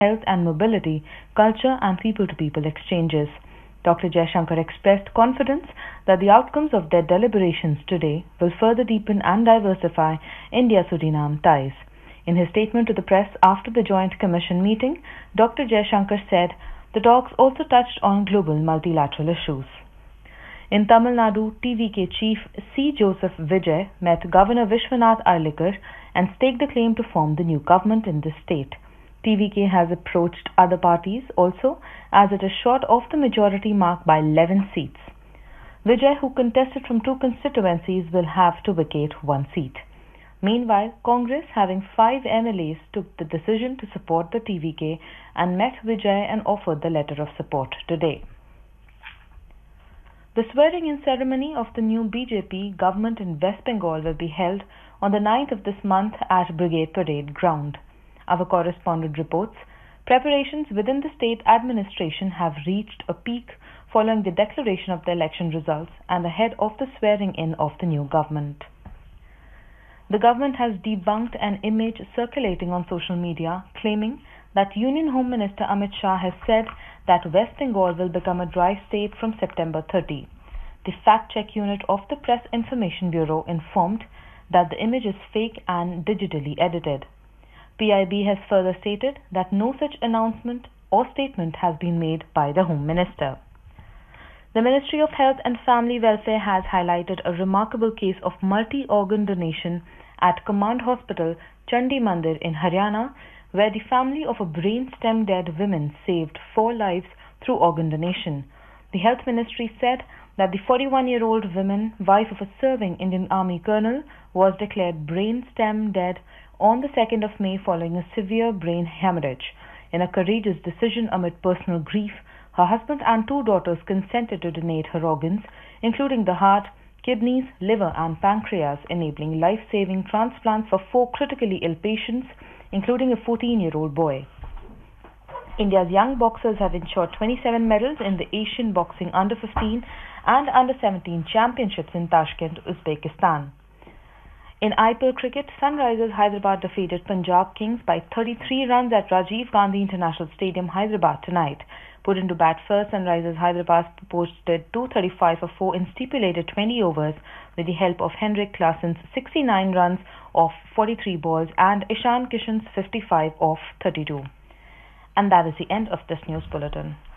health and mobility, culture and people-to-people exchanges. Dr. Jaishankar expressed confidence that the outcomes of their deliberations today will further deepen and diversify India-Suriname ties. In his statement to the press after the Joint Commission meeting, Dr. Jaishankar said the talks also touched on global multilateral issues. In Tamil Nadu, TVK chief C. Joseph Vijay met Governor Vishwanath Arlikar and staked a claim to form the new government in the state. TVK has approached other parties also, as it is short of the majority mark by 11 seats. Vijay, who contested from 2 constituencies, will have to vacate 1 seat. Meanwhile, Congress, having 5 MLAs, took the decision to support the TVK and met Vijay and offered the letter of support today. The swearing-in ceremony of the new BJP government in West Bengal will be held on the 9th of this month at Brigade Parade Ground. Our correspondent reports, preparations within the state administration have reached a peak following the declaration of the election results and ahead of the swearing-in of the new government. The government has debunked an image circulating on social media claiming that Union Home Minister Amit Shah has said that West Bengal will become a dry state from September 30. The fact-check unit of the Press Information Bureau informed that the image is fake and digitally edited. PIB has further stated that no such announcement or statement has been made by the Home Minister. The Ministry of Health and Family Welfare has highlighted a remarkable case of multi-organ donation at Command Hospital, Chandi Mandir in Haryana, where the family of a brain-stem dead woman saved 4 lives through organ donation. The Health Ministry said that the 41-year-old woman, wife of a serving Indian Army colonel, was declared brain-stem dead on the 2nd of May following a severe brain hemorrhage. In a courageous decision amid personal grief, her husband and 2 daughters consented to donate her organs, including the heart, kidneys, liver and pancreas, enabling life-saving transplants for 4 critically ill patients, including a 14-year-old boy. India's young boxers have ensured 27 medals in the Asian Boxing Under-15 and Under-17 Championships in Tashkent, Uzbekistan. In IPL cricket, Sunrisers Hyderabad defeated Punjab Kings by 33 runs at Rajiv Gandhi International Stadium, Hyderabad tonight. Put into bat first, Sunrisers Hyderabad posted 235 for 4 in stipulated 20 overs with the help of Henrik Klassen's 69 runs off 43 balls and Ishan Kishan's 55 off 32. And that is the end of this news bulletin.